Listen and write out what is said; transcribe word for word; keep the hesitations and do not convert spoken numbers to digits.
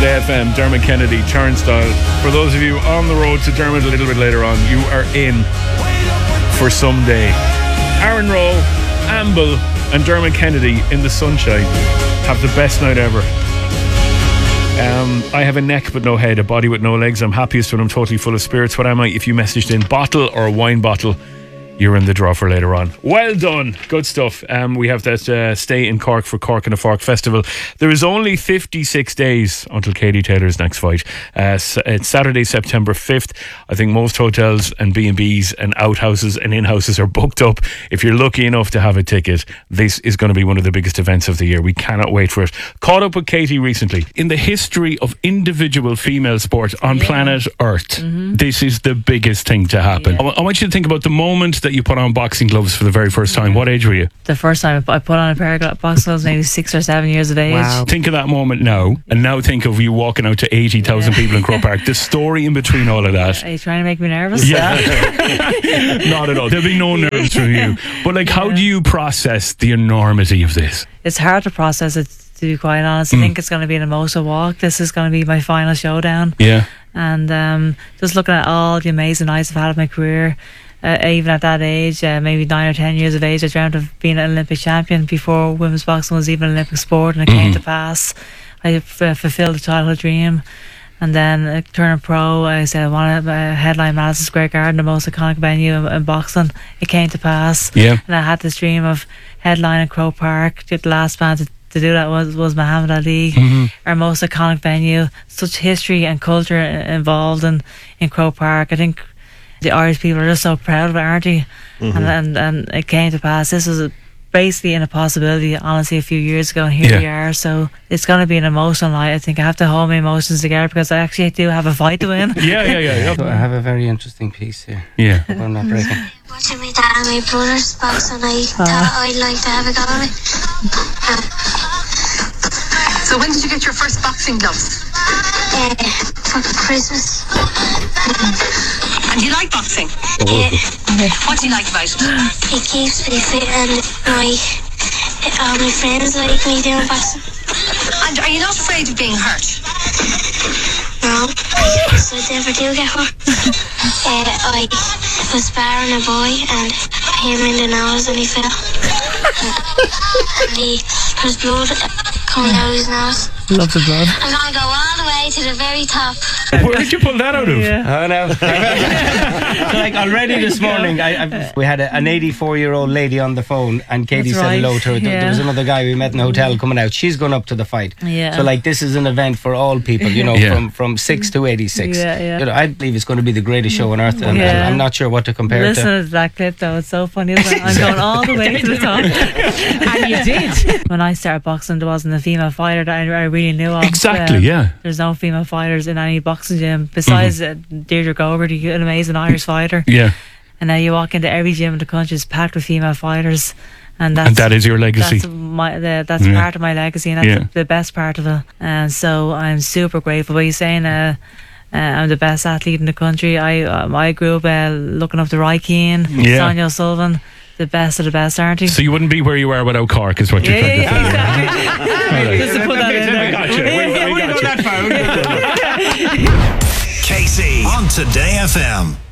Today F M, Dermot Kennedy, Turnstile. For those of you on the road to Dermot a little bit later on, you are in for someday. Aaron Rowe, Amble and Dermot Kennedy in the sunshine have the best night ever. Um, I have a neck but no head, a body with no legs. I'm happiest when I'm totally full of spirits. What am I? If you messaged in bottle or a wine bottle, you're in the draw for later on. Well done. Good stuff. Um, we have that uh, stay in Cork for Cork and a Fork Festival. There is only fifty-six days until Katie Taylor's next fight. Uh, it's Saturday, September fifth. I think most hotels and B and B's and outhouses and in-houses are booked up. If you're lucky enough to have a ticket, this is going to be one of the biggest events of the year. We cannot wait for it. Caught up with Katie recently. In the history of individual female sport on yeah. planet Earth, mm-hmm. this is the biggest thing to happen. Yeah. I want you to think about the moment that you put on boxing gloves for the very first time. What age were you? The first time I put on a pair of boxing gloves, maybe six or seven years of age. Wow. Think of that moment now, and now think of you walking out to eighty thousand yeah. people in Croke Park. The story in between all of that. Are you trying to make me nervous? Yeah. Not at all. There'll be no nerves from you. But like, how yeah. do you process the enormity of this? It's hard to process it, to be quite honest. I mm. think it's going to be an emotional walk. This is going to be my final showdown. Yeah. And um, just looking at all the amazing nights I've had in my career, Uh, even at that age, uh, maybe nine or ten years of age, I dreamt of being an Olympic champion before women's boxing was even an Olympic sport, and it mm-hmm. came to pass. I f- fulfilled the childhood dream, and then uh, turning pro, I said I wanted to uh, headline Madison Square Garden, the most iconic venue in, in boxing. It came to pass, yeah. and I had this dream of headlining Croke Park. The last man to, to do that was, was Muhammad Ali, mm-hmm. our most iconic venue. Such history and culture involved in, in Croke Park. I think the Irish people are just so proud of it, aren't they? Mm-hmm. And, and and it came to pass. This was basically an impossibility, honestly, a few years ago, and here yeah. we are. So it's going to be an emotional night. I think I have to hold my emotions together because I actually do have a fight to win. yeah, yeah, yeah. yeah. So I have a very interesting piece here. Yeah. I'm not breaking. Watching my dad and my brother's box, and I oh. thought I'd like to have a go at it. So when did you get your first boxing gloves? Uh, for Christmas. And do you like boxing? Yeah. What do you like about it? It keeps me fit, and my all my friends like me doing boxing. And are you not afraid of being hurt? No, so I never do get hurt. uh, I was sparring a boy and I hit him in the nose and he fell. And he, there's blood coming out of his nose. Love the blood. I'm going to go all the way to the very top. Where did you pull that out of? Yeah. Oh no. So like already this morning I, I, we had a, an eighty-four year old lady on the phone, and Katie That's said right. hello to her. There, yeah. there was another guy we met in the hotel coming out. She's gone up to the fight. Yeah. So like this is an event for all people, you know, yeah. from, from six to eighty-six. Yeah, yeah. You know, I believe it's going to be the greatest show on earth, and, Yeah. and I'm not sure what to compare Listen it to that clip though, it's so funny, isn't it? I'm going all the way to the top. And you did. When I started boxing, there wasn't a female fighter that I, I really knew of. Exactly, Um, yeah. There's no female fighters in any boxing gym besides mm-hmm. uh, Deirdre Gogarty, an amazing Irish fighter. Yeah. And now you walk into every gym in the country, it's packed with female fighters, and that's And that is your legacy. That's my the, that's Yeah. part of my legacy, and that's Yeah. the, the best part of it. And so I'm super grateful. But you're saying uh, uh, I'm the best athlete in the country. I um, I grew up uh, looking up to Roy Keane, Yeah. Sonia O'Sullivan, the best of the best, aren't you? So you wouldn't be where you are without Cork, is what you're Yeah, trying yeah, to say. exactly. Right. Just to put that in there. We got you. We, we got you. K C on Today F M.